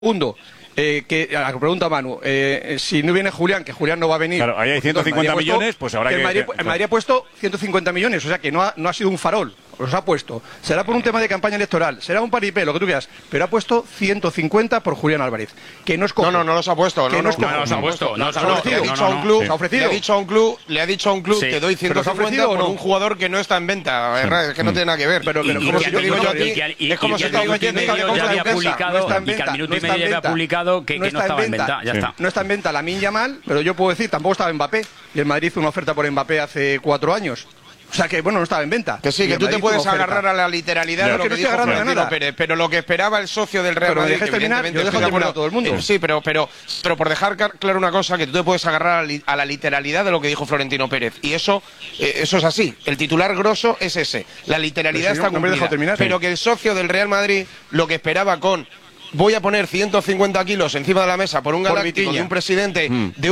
Segundo, a la que pregunta Manu, si no viene Julián, que Julián no va a venir. Claro, ahí hay 150 millones, pues habrá que... El Madrid ha puesto 150 millones, o sea que no ha sido un farol, los ha puesto. Será por un tema de campaña electoral, será un paripé, lo que tú quieras, pero ha puesto 150 por Julián Álvarez, que no es cojo. No los ha puesto. No los ha puesto. Le ha dicho a un club, le ha dicho a un club que doy 150 por un jugador que no está en venta. Es que no tiene nada que ver. Pero como si te digo yo a ti, es como si te digo yo ya había publicado, y que al minuto y medio ya había publicado que no estaba en venta. Ya está. No está en venta Lamine Yamal, pero yo puedo decir, tampoco estaba Mbappé. Y el Madrid hizo una oferta por Mbappé hace 4 años. O sea que, bueno, no estaba en venta. Que sí, que tú te puedes agarrar a la literalidad de lo que dijo Florentino Pérez, pero lo que esperaba el socio del Real Madrid, yo dejo terminar a todo el mundo. Sí, pero por dejar claro una cosa, que tú te puedes agarrar a la literalidad de lo que dijo Florentino Pérez. Y eso es así. El titular grosso es ese. La literalidad está cumplida. Pero que el socio del Real Madrid lo que esperaba con... Voy a poner 150 kilos encima de la mesa por un galáctico de un presidente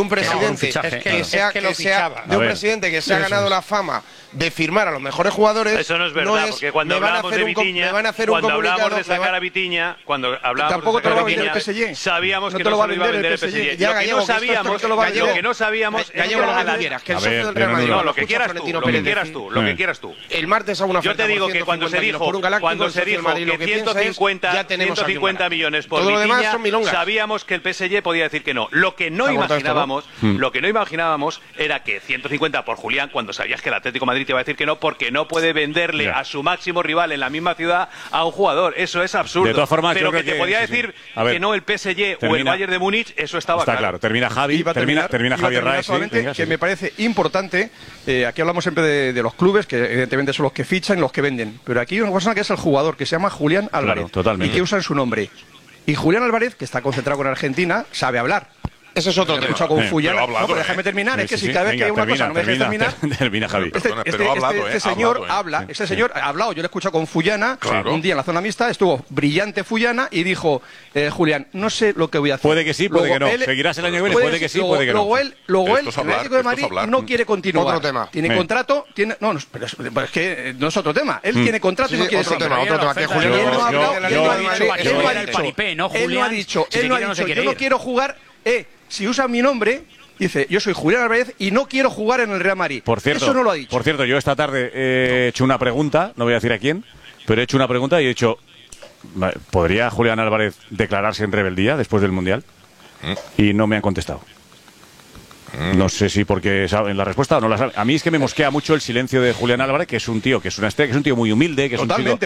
que se ha ganado la fama de firmar a los mejores jugadores. Eso no es verdad, porque cuando hablamos de Vitinha, cuando hablamos de sacar a Vitinha, cuando hablábamos de sacar a Vitinha, sabíamos que no se lo iba a vender el PSG. Lo que no sabíamos es que el socio del Real Madrid, lo que quieras tú. El martes a una oferta. Yo te digo que cuando se dijo que 150 millones por Vitinha, sabíamos que el PSG podía decir que no. Lo que no imaginábamos era que 150 por Julián, cuando sabías que el Atlético de Madrid te iba a decir que no, porque no puede venderle a su máximo rival en la misma ciudad a un jugador. Eso es absurdo. De todas formas, pero que te podía decir que no el PSG o el Bayern de Múnich, eso estaba claro. Termina Javi, termina Javier Reyes. Que me parece importante, aquí hablamos siempre de los clubes, que evidentemente son los que fichan y los que venden. Pero aquí hay una persona que es el jugador, que se llama Julián Álvarez. Y que usan su nombre. Y Julián Álvarez, que está concentrado con Argentina, sabe hablar. Ese es otro tema. Con Fullana. Pero déjame terminar. Es que si cada vez que hay una cosa no me dejes terminar. Termina, Javi. Este señor habla. Este señor ha hablado. Yo le he escuchado con Fullana un día en la zona mixta. Estuvo brillante Fullana y dijo: Julián, no sé lo que voy a hacer. Puede que sí, puede que no. Seguirás el año que viene. Puede que sí, puede que no. Luego él, el Atlético de Madrid, no quiere continuar. Otro tema. Tiene contrato. No, pero es que no es otro tema. Él tiene contrato y no quiere seguir. Otro tema. Que Él no ha dicho, yo no quiero jugar. Si usa mi nombre, dice, yo soy Julián Álvarez y no quiero jugar en el Real Madrid. Por cierto, eso no lo ha dicho. Por cierto, yo esta tarde he hecho una pregunta, no voy a decir a quién, pero he hecho una pregunta y he dicho, ¿podría Julián Álvarez declararse en rebeldía después del Mundial? Y no me han contestado. No sé si porque saben la respuesta o no la saben. A mí es que me mosquea mucho el silencio de Julián Álvarez, que es un tío, que es una estrella, que es un tío muy humilde, que es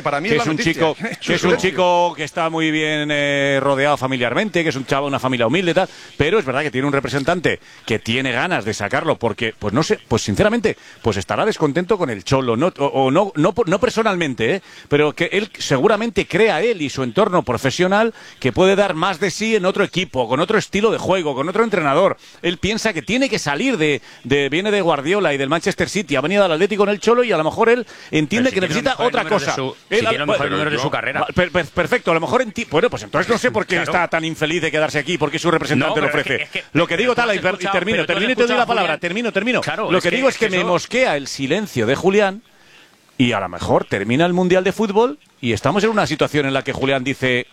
un chico que está muy bien rodeado familiarmente, que es un chavo, una familia humilde y tal, pero es verdad que tiene un representante que tiene ganas de sacarlo porque, pues no sé, pues sinceramente, pues estará descontento con el Cholo, no personalmente, pero que él seguramente crea él y su entorno profesional que puede dar más de sí en otro equipo, con otro estilo de juego, con otro entrenador. Él piensa que tiene que salir viene de Guardiola y del Manchester City, ha venido al Atlético en el Cholo y a lo mejor él entiende que necesita otra cosa. Tiene los mejores números de su carrera. Perfecto, a lo mejor bueno, pues entonces no sé por qué está tan infeliz de quedarse aquí, porque su representante lo ofrece. Lo que digo, y termino y te doy la palabra, termino. Lo que digo es que me mosquea el silencio de Julián y a lo mejor termina el Mundial de Fútbol y estamos en una situación en la que Julián dice: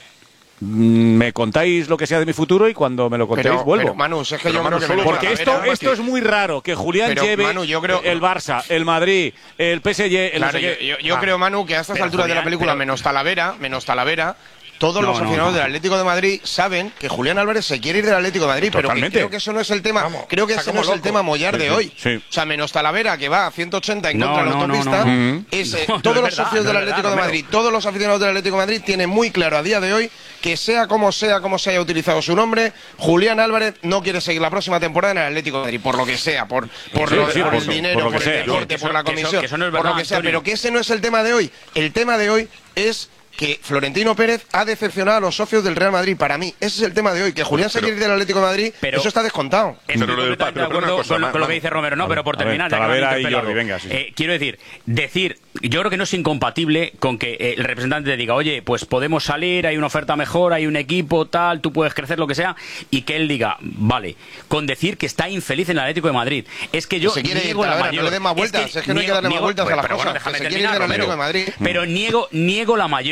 me contáis lo que sea de mi futuro y cuando me lo contéis vuelvo. Pero, Manu, es que yo creo que porque esto es muy raro, que Julián lleve el Barça, el Madrid, el PSG, el no sé qué. Yo creo, Manu, que a estas alturas de la película, menos Talavera, todos los aficionados del Atlético de Madrid saben que Julián Álvarez se quiere ir del Atlético de Madrid, pero que creo que eso no es el tema. Creo que ese no es el tema mollar de hoy. O sea, menos Talavera, que va a 180 en contra de la autopista, todos los socios del Atlético de Madrid, todos los aficionados del Atlético de Madrid tienen muy claro a día de hoy que sea como se haya utilizado su nombre, Julián Álvarez no quiere seguir la próxima temporada en el Atlético de Madrid, por lo que sea, por el dinero, por el deporte, por la comisión, por lo que sea, pero que ese no es el tema de hoy. El tema de hoy es que Florentino Pérez ha decepcionado a los socios del Real Madrid. Para mí, ese es el tema de hoy. Que Julián se quiere ir del Atlético de Madrid, eso está descontado. Estoy completamente de acuerdo con lo que dice Romero, pero por terminar, quiero decir, yo creo que no es incompatible con que el representante te diga, oye, pues podemos salir, hay una oferta mejor, hay un equipo, tal, tú puedes crecer, lo que sea, y que él diga, vale, con decir que está infeliz en el Atlético de Madrid. Es que yo niego la mayor. No le den más vueltas, es que no hay que darle más vueltas a las cosas. Pero niego la mayor.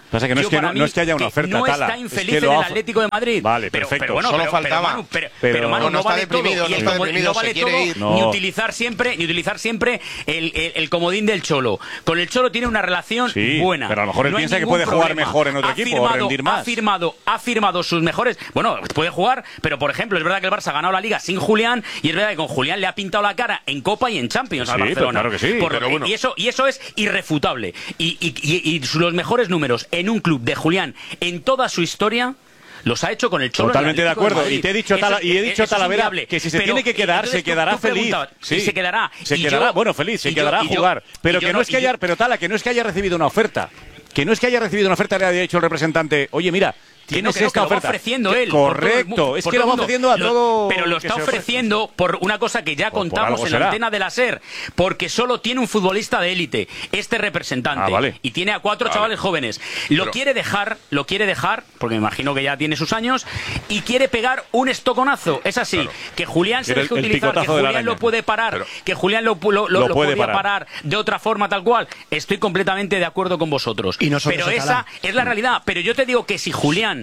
Pasa que no es que haya una oferta, no está infeliz en el Atlético de Madrid. Vale, perfecto. Pero bueno, solo faltaba. Pero Manu, no vale todo. No está deprimido, no vale todo ni utilizar siempre el comodín del Cholo. Con el Cholo tiene una relación buena. Pero a lo mejor él piensa que puede jugar mejor en otro equipo o rendir más. Ha firmado sus mejores. Bueno, puede jugar, pero por ejemplo, es verdad que el Barça ha ganado la Liga sin Julián y es verdad que con Julián le ha pintado la cara en Copa y en Champions al Barcelona. Claro que sí. Y eso es irrefutable. Y los mejores números en un club de Julián en toda su historia los ha hecho con el Cholo. Totalmente de acuerdo. Y te he dicho, Talavera, que si se tiene que quedar, se quedará feliz. Sí, se quedará. Bueno, feliz, se quedará a jugar. Pero que no es que haya recibido una oferta. Que no es que haya recibido una oferta, le haya dicho el representante, oye, mira, tienes esta oferta. Lo va ofreciendo él. Correcto, es que lo va ofreciendo a todo. Pero lo está ofreciendo por una cosa que ya contamos en la antena de la SER, porque solo tiene un futbolista de élite, este representante, y tiene a 4 chavales jóvenes. Lo quiere dejar, porque me imagino que ya tiene sus años, y quiere pegar un estoconazo. Es así, que Julián se deje utilizar, que Julián lo puede parar, que Julián lo puede parar de otra forma tal cual. Estoy completamente de acuerdo con vosotros. Pero esa es la realidad. Pero yo te digo que si Julián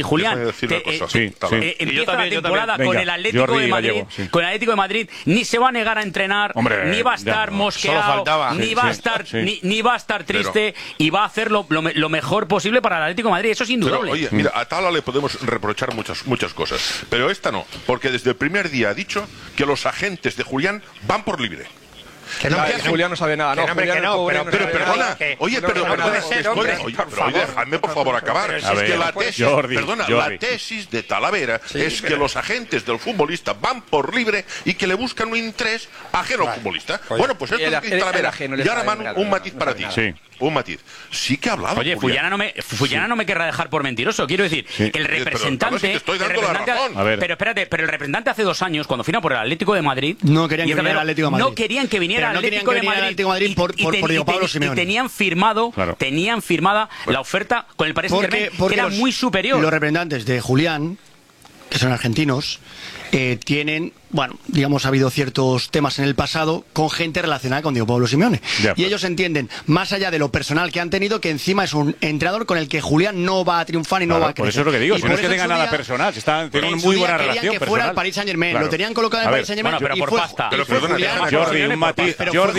empieza la temporada con el Atlético de Madrid, ni se va a negar a entrenar, ni va a estar mosqueado, ni va a estar triste, y va a hacer lo mejor posible para el Atlético de Madrid. Eso es indudable. Pero, oye, mira, a Tala le podemos reprochar muchas cosas, pero esta no, porque desde el primer día ha dicho que los agentes de Julián van por libre. Julián no sabe nada, pero perdona, dejadme por favor acabar. Es que la tesis de Talavera es que los agentes del futbolista van por libre y que le buscan un interés ajeno al futbolista. Bueno, pues esto es lo que dice Talavera. Y ahora, Manu, un matiz para ti. Un matiz. Sí que ha hablado. Oye, Fullana no me querrá dejar por mentiroso. Quiero decir, el representante. Pero espérate, pero el representante hace 2 años, cuando firma por el Atlético de Madrid. No querían que viniera al Atlético de Madrid. No querían que viniera al Atlético de Madrid por Diego Pablo Simeone. Y tenían firmada la oferta con el Paris Saint-Germain, que era muy superior. Los representantes de Julián, que son argentinos, tienen, bueno, digamos, ha habido ciertos temas en el pasado con gente relacionada con Diego Pablo Simeone. Y ellos entienden, más allá de lo personal que han tenido, que encima es un entrenador con el que Julián no va a triunfar y no va a crecer. Por eso es lo que digo, si no es que tenga nada personal, tienen una muy buena relación personal. Que fuera al Paris Saint-Germain, lo tenían colocado en el Paris Saint-Germain, pero por pasta. Jordi, un matiz.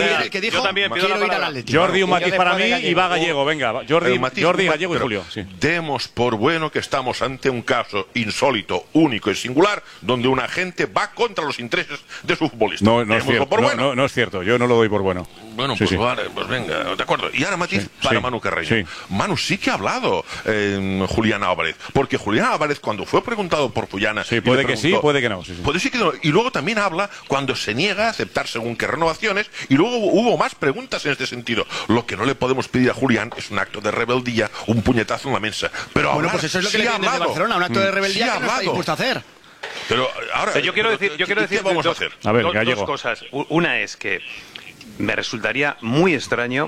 Jordi, un matiz para mí y va Gallego, venga. Jordi, Gallego y Julio. Demos por bueno que estamos ante un caso insólito, único y singular, donde un agente va contra los intereses de su futbolista. No es cierto, no es cierto, yo no lo doy por bueno. Bueno, pues vale, pues venga, de acuerdo. Y ahora matiz para Manu Carreño. Manu sí que ha hablado Julián Álvarez, porque Julián Álvarez cuando fue preguntado por Fullana... puede que sí, puede que no. Puede sí que no. Y luego también habla cuando se niega a aceptar según qué renovaciones, y luego hubo más preguntas en este sentido. Lo que no le podemos pedir a Julián es un acto de rebeldía, un puñetazo en la mesa. Pero bueno, pues eso es lo que le viene de Barcelona, un acto de rebeldía que no está dispuesto a hacer. Pero ahora, yo quiero decir ¿qué vamos a hacer? A ver, dos cosas. Una es que me resultaría muy extraño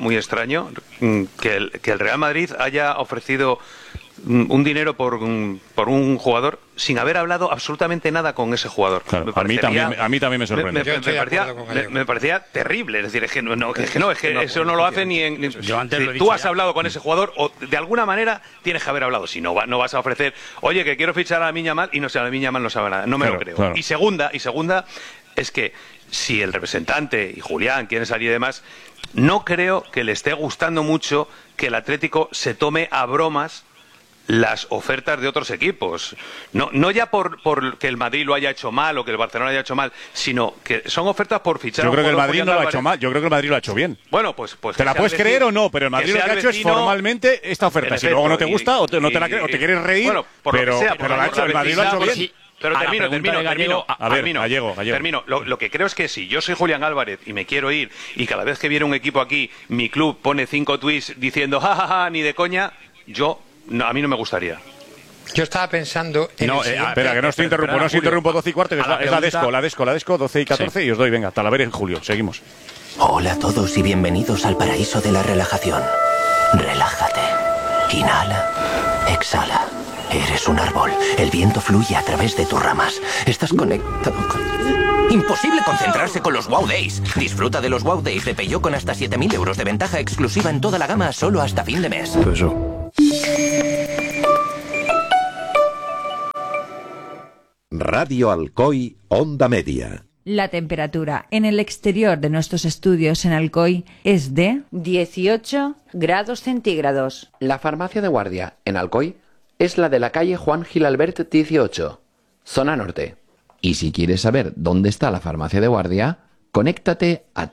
que el Real Madrid haya ofrecido un dinero por un jugador sin haber hablado absolutamente nada con ese jugador. Claro, a mí también me sorprende. Me parecía terrible. Es decir, es que eso no lo hace ni en... Tú has hablado con ese jugador o de alguna manera tienes que haber hablado. Si no vas a ofrecer, oye, que quiero fichar a Lamine Yamal y no sé, a Lamine Yamal no sabe nada. No me lo creo. Claro. Y segunda es que si el representante y Julián quieren salir y demás, no creo que le esté gustando mucho que el Atlético se tome a bromas las ofertas de otros equipos. No ya por que el Madrid lo haya hecho mal o que el Barcelona lo haya hecho mal, sino que son ofertas por fichar. Yo creo que el Madrid no lo ha hecho mal, yo creo que el Madrid lo ha hecho bien. Bueno, pues ¿te la puedes creer o no? Pero el Madrid lo que ha hecho es formalmente esta oferta. Si luego no te gusta o no te la crees o te quieres reír, bueno, pero el Madrid lo ha hecho bien. Pero termino. Gallego. Lo que creo es que si yo soy Julián Álvarez y me quiero ir y cada vez que viene un equipo aquí, mi club pone 5 tweets diciendo jajaja, ni de coña, a mí no me gustaría. Yo estaba pensando en espera, que no os interrumpo 12 y cuarto, que es la Desco, 12 y 14 y os doy, venga, Talavera y Julio, seguimos. Hola a todos y bienvenidos al paraíso de la relajación. Relájate, inhala, exhala. Eres un árbol, el viento fluye a través de tus ramas. Estás conectado con... Imposible concentrarse con los Wow Days. Disfruta de los Wow Days de Peugeot con hasta 7.000 euros de ventaja exclusiva en toda la gama solo hasta fin de mes. Radio Alcoy, Onda Media. La temperatura en el exterior de nuestros estudios en Alcoy es de 18 grados centígrados. La farmacia de guardia en Alcoy es la de la calle Juan Gilalbert 18, zona norte. Y si quieres saber dónde está la farmacia de guardia, conéctate a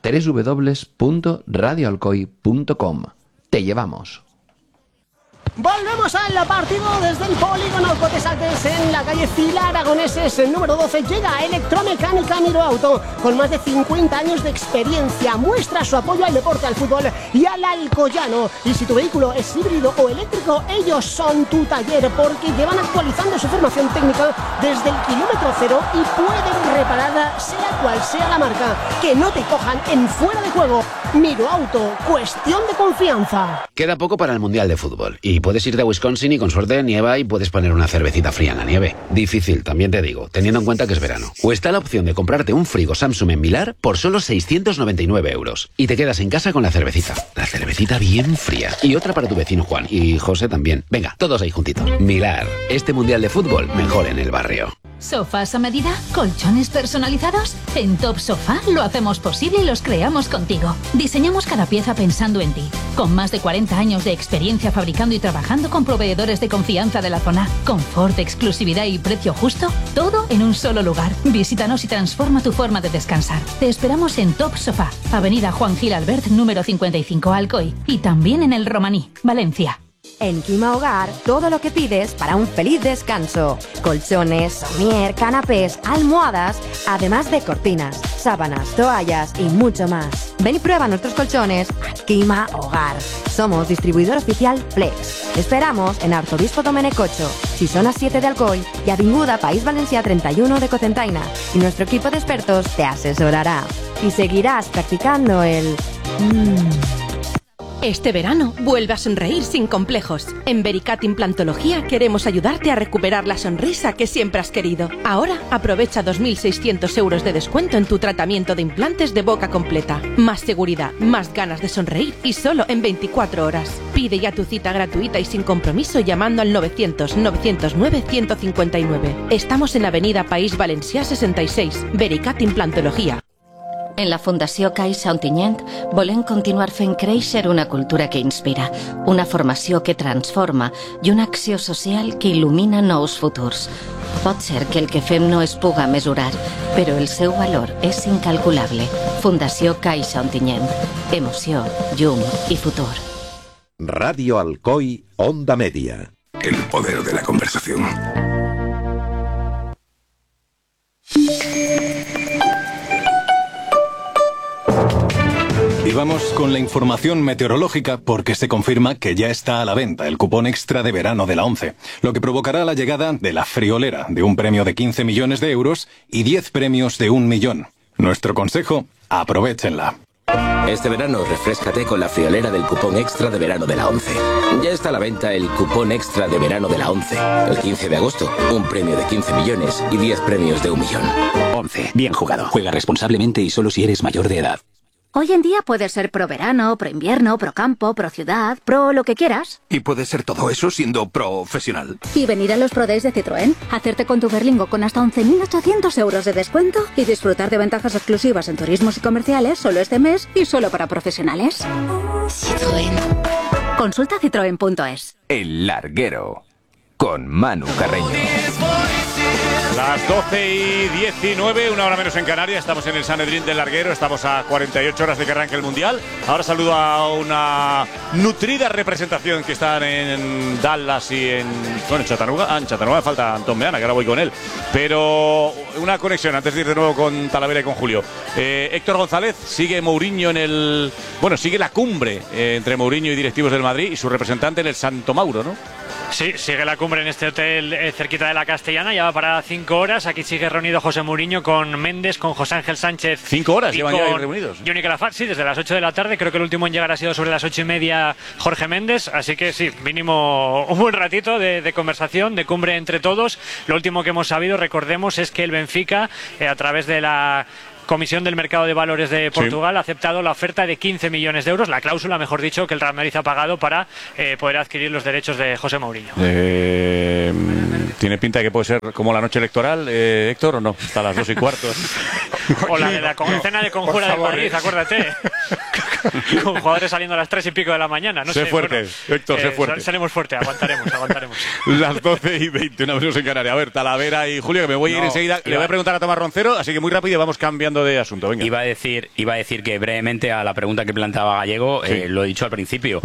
www.radioalcoy.com. Te llevamos. Volvemos al partido desde el polígono Cotesaltes en la calle Cila Aragoneses, número 12. Llega Electromecánica Miro Auto, con más de 50 años de experiencia. Muestra su apoyo al deporte, al fútbol y al alcoyano. Y si tu vehículo es híbrido o eléctrico, ellos son tu taller, porque llevan actualizando su formación técnica desde el kilómetro cero y pueden repararla sea cual sea la marca. Que no te cojan en fuera de juego. Miro Auto, cuestión de confianza. Queda poco para el Mundial de Fútbol y puedes irte a Wisconsin y con suerte nieva y puedes poner una cervecita fría en la nieve. Difícil, también te digo, teniendo en cuenta que es verano. O está la opción de comprarte un frigo Samsung en Milar por solo 699 euros. Y te quedas en casa con la cervecita. La cervecita bien fría. Y otra para tu vecino Juan. Y José también. Venga, todos ahí juntitos. Milar, este Mundial de Fútbol mejor en el barrio. ¿Sofás a medida? ¿Colchones personalizados? En Top Sofá lo hacemos posible y los creamos contigo. Diseñamos cada pieza pensando en ti. Con más de 40 años de experiencia fabricando y trabajando con proveedores de confianza de la zona. Confort, exclusividad y precio justo. Todo en un solo lugar. Visítanos y transforma tu forma de descansar. Te esperamos en Top Sofá, Avenida Juan Gil Albert, número 55, Alcoy. Y también en el Romaní, Valencia. En Quima Hogar, todo lo que pides para un feliz descanso. Colchones, somier, canapés, almohadas, además de cortinas, sábanas, toallas y mucho más. Ven y prueba nuestros colchones a Quima Hogar. Somos distribuidor oficial Flex. Esperamos en Arzobispo Domènec 8, Xisona 7 de Alcoy y Avinguda País Valencià 31 de Cocentaina. Y nuestro equipo de expertos te asesorará. Y seguirás practicando el... Este verano, vuelve a sonreír sin complejos. En Vericat Implantología queremos ayudarte a recuperar la sonrisa que siempre has querido. Ahora, aprovecha 2.600 euros de descuento en tu tratamiento de implantes de boca completa. Más seguridad, más ganas de sonreír y solo en 24 horas. Pide ya tu cita gratuita y sin compromiso llamando al 900-909-159. Estamos en Avenida País Valencià 66, Vericat Implantología. En la Fundació Caixa Ontinyent volem continuar fent créixer una cultura que inspira, una formació que transforma i una acció social que il·lumina nous futurs. Pot ser que el que fem no es puga mesurar, però el seu valor és incalculable. Fundació Caixa Ontinyent. Emoció, llum i futur. Radio Alcoy, Onda Media. El poder de la conversación. Y vamos con la información meteorológica porque se confirma que ya está a la venta el cupón extra de verano de la ONCE, lo que provocará la llegada de la friolera de un premio de 15 millones de euros y 10 premios de 1 millón. Nuestro consejo, aprovéchenla. Este verano refréscate con la friolera del cupón extra de verano de la ONCE. Ya está a la venta el cupón extra de verano de la ONCE. El 15 de agosto, un premio de 15 millones y 10 premios de 1 millón. ONCE, bien jugado. Juega responsablemente y solo si eres mayor de edad. Hoy en día puedes ser pro verano, pro invierno, pro campo, pro ciudad, pro lo que quieras. Y puedes ser todo eso siendo profesional. Y venir a los Pro Days de Citroën, hacerte con tu Berlingo con hasta 11.800 euros de descuento y disfrutar de ventajas exclusivas en turismos y comerciales solo este mes y solo para profesionales. Citroën. Consulta citroen.es. El Larguero, con Manu Carreño. Las 12:19, una hora menos en Canarias. Estamos en el Sanedrín del Larguero. Estamos a 48 horas de que arranque el Mundial. Ahora saludo a una nutrida representación que están en Dallas y en Chattanooga. En Chattanooga me falta Antón Meana, que ahora voy con él. Pero una conexión antes de ir de nuevo con Talavera y con Julio. Héctor González, sigue Mourinho en el... Bueno, sigue la cumbre entre Mourinho y directivos del Madrid y su representante en el Santo Mauro, ¿no? Sí, sigue la cumbre en este hotel cerquita de la Castellana, ya va para 5 horas. Aquí sigue reunido José Mourinho con Méndez, con José Ángel Sánchez. 5 horas llevan ya reunidos. Johnny Calafat, sí, desde las 8 de la tarde. Creo que el último en llegar ha sido sobre las 8:30 Jorge Méndez. Así que sí, mínimo un buen ratito de conversación, de cumbre entre todos. Lo último que hemos sabido, recordemos, es que el Benfica, a través de la Comisión del Mercado de Valores de Portugal ha aceptado la oferta de 15 millones de euros, la cláusula, mejor dicho, que el Real Madrid ha pagado para poder adquirir los derechos de José Mourinho. ¿Tiene pinta de que puede ser como la noche electoral, Héctor, o no? Hasta las 2:15. O la de la cena de conjura de Madrid, acuérdate. Con jugadores saliendo a las 3 y pico de la mañana. No sé fuerte, bueno, Héctor, sé fuerte. Salimos fuerte, aguantaremos. Las 12:20, una menos en Canarias. A ver, Talavera y Julio, que me voy a ir enseguida. Le voy a preguntar a Tomás Roncero, así que muy rápido y vamos cambiando de asunto. Venga. Iba a decir que brevemente a la pregunta que planteaba Gallego, lo he dicho al principio,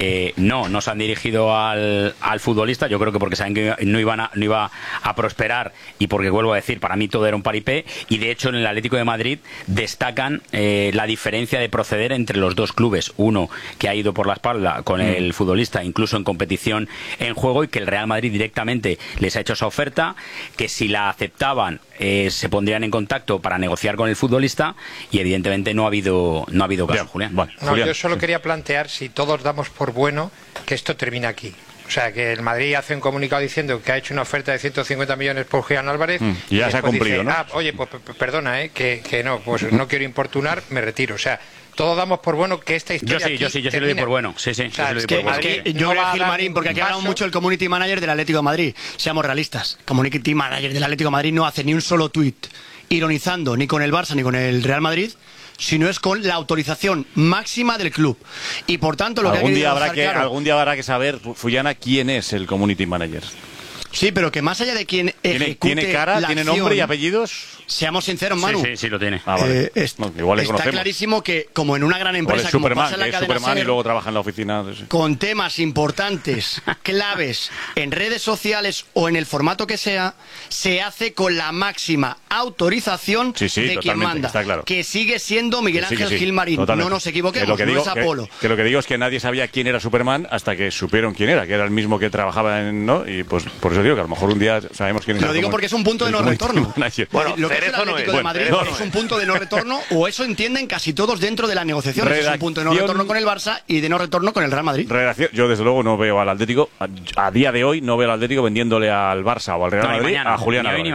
no se han dirigido al futbolista, yo creo que porque saben que no iba a prosperar y porque, vuelvo a decir, para mí todo era un paripé, y de hecho en el Atlético de Madrid destacan la diferencia de proceder entre los dos clubes, uno que ha ido por la espalda con el futbolista incluso en competición en juego, y que el Real Madrid directamente les ha hecho esa oferta, que si la aceptaban se pondrían en contacto para negociar con el futbolista, y evidentemente no ha habido caso. Julián. Vale. No, Julián. Yo solo quería plantear, si todos damos por bueno, que esto termina aquí. O sea, que el Madrid hace un comunicado diciendo que ha hecho una oferta de 150 millones por Julián Álvarez. Y ya se ha cumplido, dice, ¿no? Oye, pues perdona, que no, pues no quiero importunar, me retiro. O sea, todos damos por bueno que esta historia. Yo sí lo doy por bueno. Sí. O sea, es que yo creo, Gilmarín, porque aquí hablamos mucho del community manager del Atlético de Madrid. Seamos realistas. Community manager del Atlético de Madrid no hace ni un solo tuit ironizando ni con el Barça ni con el Real Madrid, sino es con la autorización máxima del club. Y por tanto, algún día habrá que saber, Fullana, quién es el community manager. Sí, pero que más allá de quién ejecute ¿Tiene cara, la tiene acción, nombre y apellidos? Seamos sinceros, Manu. Sí, lo tiene. Vale. Igual está clarísimo que, como en una gran empresa, como pasa en la cadena Superman, SER, y luego trabaja en la oficina. Con temas importantes, claves, en redes sociales o en el formato que sea, se hace con la máxima autorización de quien manda. Está claro. Que sigue siendo Miguel Ángel Gilmarín. No nos equivocemos, no es Apolo. Que lo que digo es que nadie sabía quién era Superman hasta que supieron quién era, que era el mismo que trabajaba en... ¿no? Y pues por eso digo que a lo mejor un día sabemos quién es. Lo digo porque es un punto de no retorno. Bueno, lo que es el Atlético de Madrid es un punto de no retorno, o eso entienden casi todos dentro de las negociaciones. Es un punto de no retorno con el Barça y de no retorno con el Real Madrid. Yo desde luego no veo al Atlético, a día de hoy no veo al Atlético vendiéndole al Barça o al Real Madrid a Julián Álvarez.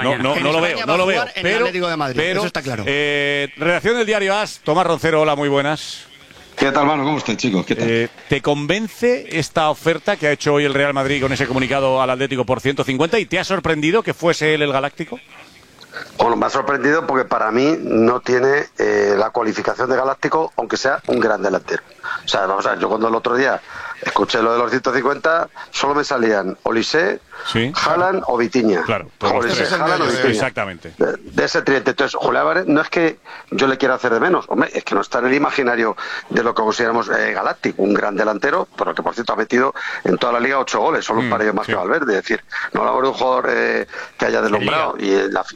No lo veo. En el Atlético de Madrid, eso está claro. Redacción del diario AS, Tomás Roncero, hola, muy buenas. ¿Qué tal, mano? ¿Cómo estás, chicos? ¿Qué tal? ¿Te convence esta oferta que ha hecho hoy el Real Madrid con ese comunicado al Atlético por 150 y te ha sorprendido que fuese él el Galáctico? Bueno, me ha sorprendido porque para mí no tiene la cualificación de Galáctico, aunque sea un gran delantero. O sea, vamos a ver, yo cuando el otro día escuché lo de los 150, solo me salían Olise, Haaland o Vitinha. Claro, Olise, Haaland o Vitinha. Exactamente. De ese tridente. Entonces, Julián Álvarez no es que yo le quiera hacer de menos, hombre, es que no está en el imaginario de lo que consideramos Galáctico, un gran delantero, pero que por cierto ha metido en toda la liga 8 goles, solo un par de ellos más que Valverde. Es decir, no hablamos de un jugador que haya deslumbrado. Y en la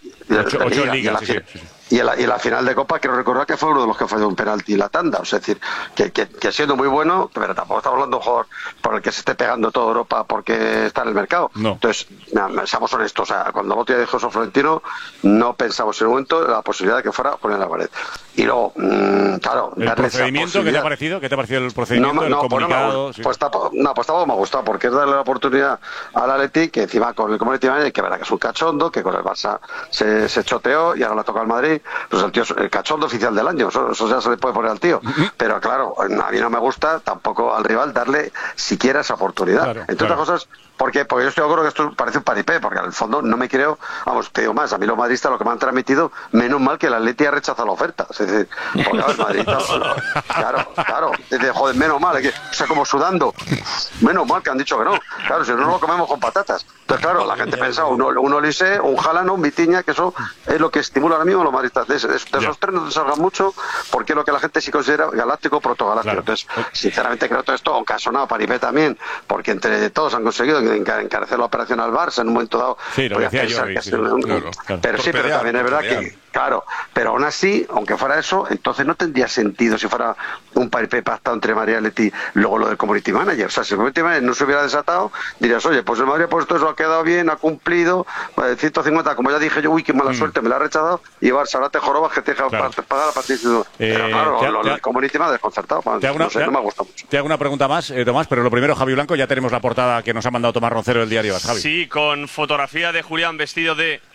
Y en la final de Copa quiero recordar que fue uno de los que falló un penalti en la tanda, o sea, es decir, que siendo muy bueno, pero tampoco estamos hablando de un jugador por el que se esté pegando toda Europa porque está en el mercado. No. Entonces, seamos honestos, o sea, cuando Botia dijo eso Florentino, no pensamos en un momento la posibilidad de que fuera Julián Álvarez. Y luego, claro, ¿el procedimiento qué te ha parecido? ¿Qué te ha parecido el procedimiento, el comunicado? Pues tampoco me ha gustado, porque es darle la oportunidad al Atleti, que encima con el Community Manager, que verá que es un cachondo, que con el Barça se choteó y ahora le toca al Madrid, pues el tío es el cachondo oficial del año, eso ya se le puede poner al tío. Pero claro, a mí no me gusta tampoco al rival darle siquiera esa oportunidad. Entre otras cosas, porque yo estoy de acuerdo que esto parece un paripé, porque al fondo no me creo, vamos, te digo más, a mí los madridistas lo que me han transmitido, menos mal que el Atleti ha rechazado la oferta. Es decir, porque el Madrid, claro, joder, menos mal, o sea, como sudando, menos mal que han dicho que no. Claro, si no lo comemos con patatas. Entonces, claro, la gente pensaba, un Olise, un Haaland, un Vitinha, que eso es lo que estimula ahora mismo a los madridistas. De esos tres no te salgan mucho, porque es lo que la gente sí considera galáctico o protogaláctico. Entonces, sinceramente creo todo esto, aunque ha sonado paripé también, porque entre todos han conseguido encarecer la operación al Barça en un momento dado. Sí, lo decía yo. Pero también es verdad que, claro, pero aún así, aunque fuera eso, entonces no tendría sentido si fuera un paripé pactado entre María Leti, luego lo del Community Manager. O sea, si el Community Manager no se hubiera desatado, dirías, oye, pues el Madrid ha puesto eso, ha quedado bien, ha cumplido, 150, como ya dije yo, uy, qué mala suerte, me la ha rechazado, y Barça, ahora te jorobas que te deja pagar a partir de... Pero claro, el Community Manager desconcertado, no me gusta mucho. Te hago una pregunta más, Tomás, pero lo primero, Javi Blanco, ya tenemos la portada que nos ha mandado Tomás Roncero del diario AS, Javi. Sí, con fotografía de Julián vestido de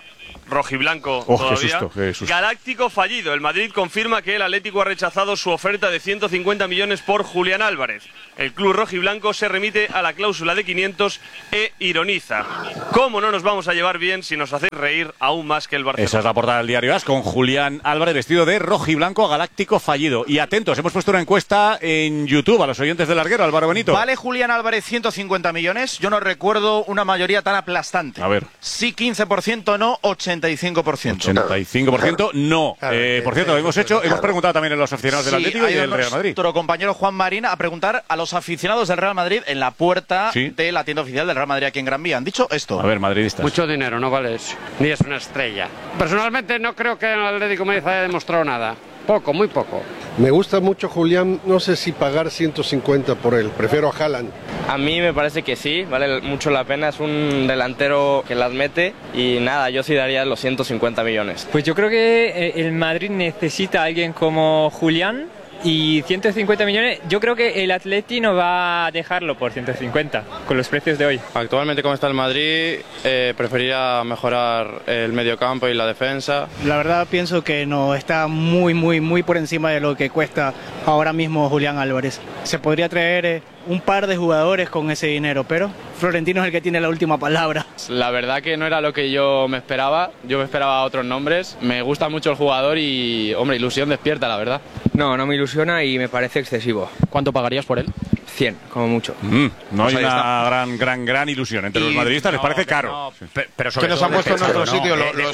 rojiblanco todavía. Qué susto. Galáctico fallido. El Madrid confirma que el Atlético ha rechazado su oferta de 150 millones por Julián Álvarez. El club rojiblanco se remite a la cláusula de 500 e ironiza. ¿Cómo no nos vamos a llevar bien si nos hacéis reír aún más que el Barcelona? Esa es la portada del diario AS con Julián Álvarez vestido de rojiblanco, galáctico fallido. Y atentos, hemos puesto una encuesta en YouTube a los oyentes del Larguero, Álvaro Benito. ¿Vale Julián Álvarez 150 millones? Yo no recuerdo una mayoría tan aplastante. A ver. Sí 15%, no 85%. 85% no. Por cierto, hemos preguntado también a los aficionados del Atlético y del Real Madrid. Nuestro compañero Juan Marín a preguntar a los aficionados del Real Madrid en la puerta de la tienda oficial del Real Madrid aquí en Gran Vía. Han dicho esto. A ver, madridistas. Mucho dinero, no vale eso. Ni es una estrella. Personalmente no creo que el Atlético Madrid haya demostrado nada. Poco, muy poco. Me gusta mucho Julián, no sé si pagar 150 por él, prefiero a Haaland. A mí me parece que sí, vale mucho la pena, es un delantero que las mete y nada, yo sí daría los 150 millones. Pues yo creo que el Madrid necesita a alguien como Julián. Y 150 millones, yo creo que el Atleti no va a dejarlo por 150, con los precios de hoy. Actualmente como está el Madrid, preferiría mejorar el mediocampo y la defensa. La verdad pienso que no, está muy por encima de lo que cuesta ahora mismo Julián Álvarez. Se podría traer un par de jugadores con ese dinero, pero Florentino es el que tiene la última palabra. La verdad que no era lo que yo me esperaba otros nombres. Me gusta mucho el jugador y, hombre, ilusión despierta, la verdad. No me ilusiona y me parece excesivo. ¿Cuánto pagarías por él? 100, como mucho. No hay una gran ilusión. Entre los madridistas les parece caro. Pero sobre que nos han puesto en nuestro sitio.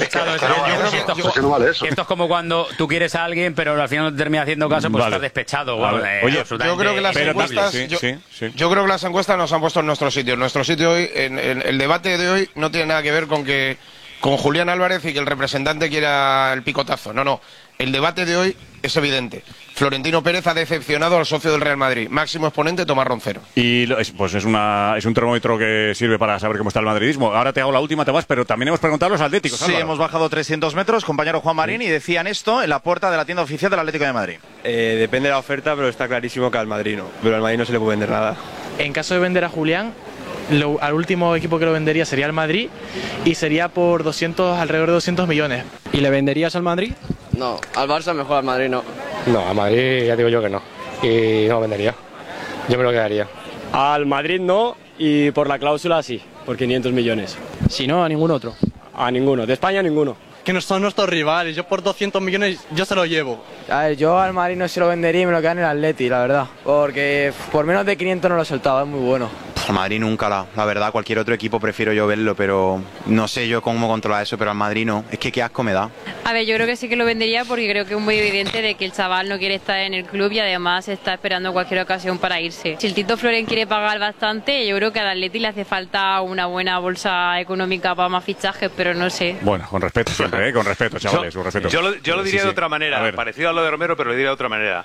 Esto es como cuando tú quieres a alguien, pero al final no te termina haciendo caso, pues estás despechado. Oye, yo creo que las encuestas... Yo creo que las encuestas nos han puesto en nuestro sitio. En nuestro sitio hoy, en el debate de hoy, no tiene nada que ver con Julián Álvarez y que el representante quiera el picotazo. No. El debate de hoy es evidente. Florentino Pérez ha decepcionado al socio del Real Madrid. Máximo exponente, Tomás Roncero. Y pues es un termómetro que sirve para saber cómo está el madridismo. Ahora te hago la última, Tomás, pero también hemos preguntado a los atléticos. Sí, hemos bajado 300 metros, compañero Juan Marín, y decían esto en la puerta de la tienda oficial del Atlético de Madrid. Depende de la oferta, pero está clarísimo que al Madrid no. Pero al Madrid no se le puede vender nada. En caso de vender a Julián, al último equipo que lo vendería sería el Madrid y sería por alrededor de 200 millones. ¿Y le venderías al Madrid? No, al Barça mejor, al Madrid no. No, al Madrid ya digo yo que no. Y no lo vendería. Yo me lo quedaría. Al Madrid no, y por la cláusula sí, por 500 millones. Si no, a ningún otro. A ninguno, de España ninguno. Que no son nuestros rivales, yo por 200 millones yo se lo llevo. A ver, yo al Madrid no se lo vendería y me lo quedaría en el Atleti, la verdad. Porque por menos de 500 no lo he soltado, es muy bueno. Al Madrid nunca, la verdad, cualquier otro equipo prefiero yo verlo, pero no sé yo cómo controlar eso, pero al Madrid no, es que qué asco me da. A ver, yo creo que sí que lo vendería porque creo que es muy evidente de que el chaval no quiere estar en el club y además está esperando cualquier ocasión para irse. Si el Tito Florent quiere pagar bastante, yo creo que al Atleti le hace falta una buena bolsa económica para más fichajes, pero no sé. Bueno, con respeto siempre, con respeto, chavales, con respeto. Yo lo diría de otra manera, parecido a lo de Romero, pero lo diría de otra manera.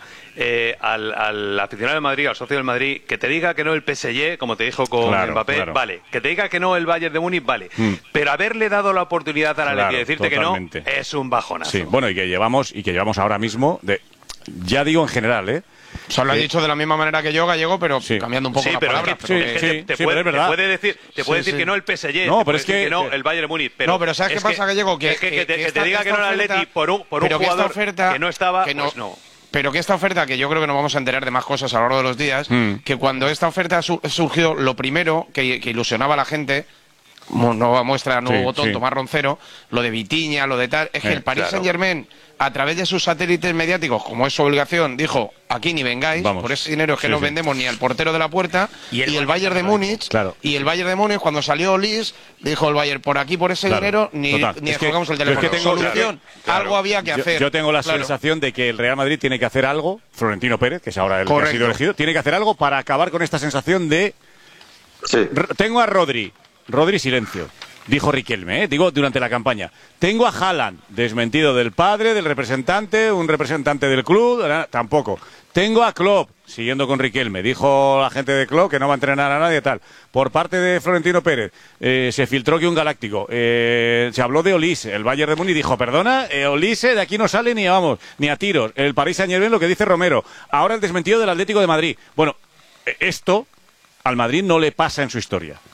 Al aficionado del Madrid, al socio del Madrid, que te diga que no el PSG, como te dijo con Mbappé, vale. Que te diga que no el Bayern de Múnich, vale. Pero haberle dado la oportunidad a la Atleti y decirte totalmente. Que no, es un bajonazo. Sí, bueno, y que llevamos ahora mismo, ya digo en general, Se lo he dicho de la misma manera que yo, Gallego, pero cambiando un poco la palabra. Te puede decir que no el PSG, no, pero es que no el Bayern de Múnich. No, pero ¿sabes qué pasa, Gallego? Que te diga que no el Atleti por un jugador que no estaba, pues no. Pero que esta oferta, que yo creo que nos vamos a enterar de más cosas a lo largo de los días, que cuando esta oferta surgió, lo primero que ilusionaba a la gente, nueva muestra, nuevo botón, Tomás Roncero, lo de Vitinha, lo de tal, es que el Paris Saint-Germain, a través de sus satélites mediáticos, como es su obligación, dijo, aquí ni vengáis, por ese dinero que no vendemos ni al portero de la puerta, y el Bayern de Múnich, y el Bayern de Múnich, cuando salió Lis, dijo el Bayern, por aquí, por ese dinero, ni jugamos el teléfono. Es que tengo solución, algo había que hacer. Yo tengo la sensación de que el Real Madrid tiene que hacer algo, Florentino Pérez, que es ahora el que ha sido elegido, tiene que hacer algo para acabar con esta sensación de... Tengo a Rodri, silencio. Dijo Riquelme, digo, durante la campaña. Tengo a Haaland, desmentido del padre, del representante, un representante del club, tampoco. Tengo a Klopp, siguiendo con Riquelme. Dijo la gente de Klopp que no va a entrenar a nadie, tal. Por parte de Florentino Pérez, se filtró que un galáctico. Se habló de Olise. El Bayern de Múnich dijo, perdona, Olise de aquí no sale ni a tiros. El Paris Saint-Germain, lo que dice Romero. Ahora el desmentido del Atlético de Madrid. Bueno, esto al Madrid no le pasa en su historia.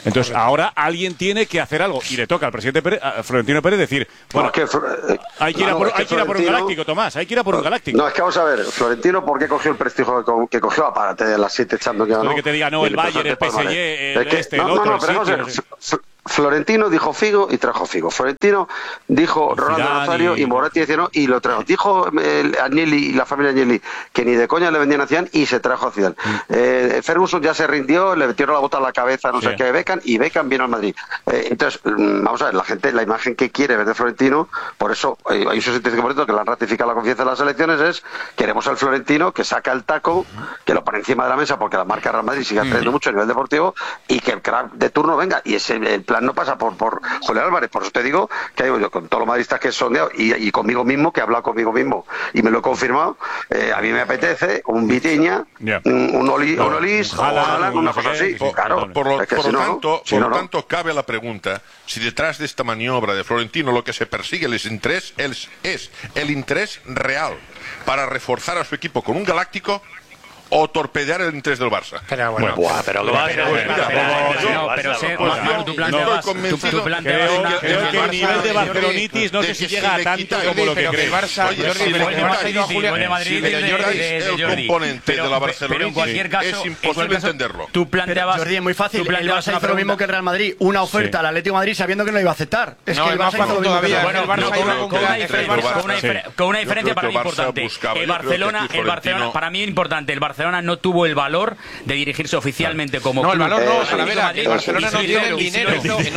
Entonces, ahora alguien tiene que hacer algo y le toca al presidente Florentino Pérez decir, bueno, hay que ir a por un galáctico, Tomás, hay que ir a por un galáctico. No, es que vamos a ver, Florentino, ¿por qué cogió el prestigio que cogió? Apárate de las 7 echando que ganó. Que te diga, no, el Bayern, el PSG, el otro, Florentino dijo Figo y trajo Figo. Florentino dijo Rolando Nazario y Moretti decía no y lo trajo. Dijo Agnelli y la familia Agnelli que ni de coña le vendían a Zidane y se trajo a Zidane. Ferguson ya se rindió, le metieron la bota a la cabeza, no sé qué, Beckham, y Beckham vino al Madrid. Entonces, vamos a ver, la gente, la imagen que quiere ver de Florentino, por eso hay un 65% que le han ratificado la confianza en las elecciones, es queremos al Florentino que saca el taco, que lo pone encima de la mesa porque la marca Real Madrid sigue atrayendo mucho a nivel deportivo y que el crack de turno venga. Y ese el plan no pasa por Julián Álvarez. Por eso te digo que digo yo, con todos los madridistas que he sondeado y conmigo mismo, que he hablado conmigo mismo y me lo he confirmado, a mí me apetece un Vitinha, un Olís, una cosa así. Claro, por lo tanto, cabe la pregunta si detrás de esta maniobra de Florentino lo que se persigue es el interés real para reforzar a su equipo con un galáctico o torpedear el interés del Barça. Pero bueno, tú planteabas creo que el nivel de barcelonitis no sé si llega a tanto como lo que crees. El Barça el componente de la Barcelona, pero en cualquier caso es imposible entenderlo. Tú planteabas, Jordi, es muy fácil. El Barça hizo lo mismo que el Real Madrid, una oferta al Atlético de Madrid sabiendo que no iba a aceptar. Es que el Barça hizo lo mismo todavía. Con una diferencia para mí importante. El Barcelona, para mí importante, el Barcelona no tuvo el valor de dirigirse oficialmente como club. No, el valor no, el Barcelona no tiene el dinero.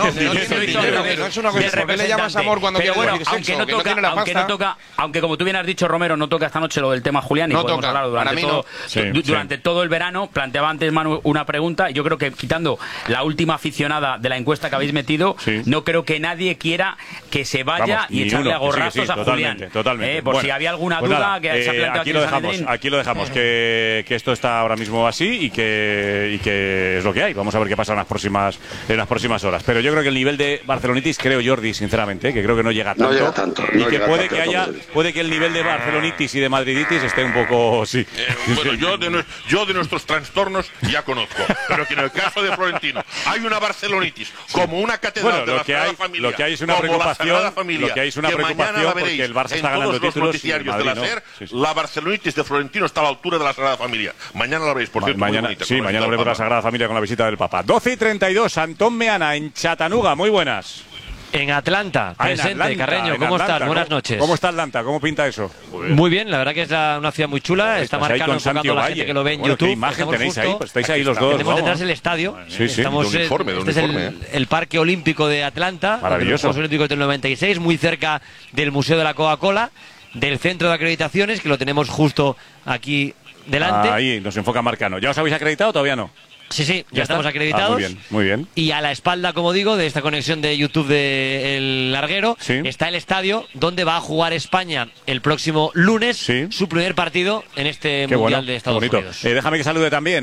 No es una cosa, ¿por qué le llamas amor cuando quieres decir sexo? Aunque como tú bien has dicho, Romero, no toca esta noche lo del tema Julián y podemos hablar durante todo el verano. Planteaba antes Manu una pregunta, yo creo que quitando la última aficionada de la encuesta que habéis metido, no creo que nadie quiera que se vaya y echarle a gorrazos a Julián. Totalmente. Por si había alguna duda que se ha planteado aquí lo dejamos, que esto está ahora mismo así y que es lo que hay. Vamos a ver qué pasa en las próximas horas. Pero yo creo que el nivel de barcelonitis, creo, Jordi, sinceramente, que creo que no llega tanto. Y que puede que el nivel de barcelonitis y de madriditis esté un poco bueno, yo de nuestros trastornos ya conozco, pero que en el caso de Florentino hay una barcelonitis como una catedral de la Sagrada Familia. Lo que hay es una preocupación, porque el Barça está ganando títulos y el Madrid no. La barcelonitis de Florentino está a la altura de la Sagrada Familia. Mañana lo veréis, por cierto. Mañana veremos la Sagrada Familia con la visita del Papa. 12:32, Antón Meana en Chattanooga. Muy buenas. En Atlanta, presente, Carreño, ¿cómo estás? Buenas noches. ¿Cómo está Atlanta? ¿Cómo pinta eso? Muy bien, la verdad que es una ciudad muy chula. Está marcando, enfocando a la gente que lo ve en YouTube. ¿Qué imagen tenéis ahí? Pues estáis ahí los dos. Tenemos detrás del estadio. Estamos este es el Parque Olímpico de Atlanta. Maravilloso. Los Juegos Olímpicos del 96, muy cerca del Museo de la Coca-Cola, del Centro de Acreditaciones, que lo tenemos justo aquí delante. Ahí nos enfoca Marcano. ¿Ya os habéis acreditado o todavía no? Sí, ya estamos acreditados. Muy bien. Y a la espalda, como digo, de esta conexión de YouTube de El Larguero, está el estadio donde va a jugar España el próximo lunes su primer partido en este Mundial de Estados Unidos. Déjame que salude también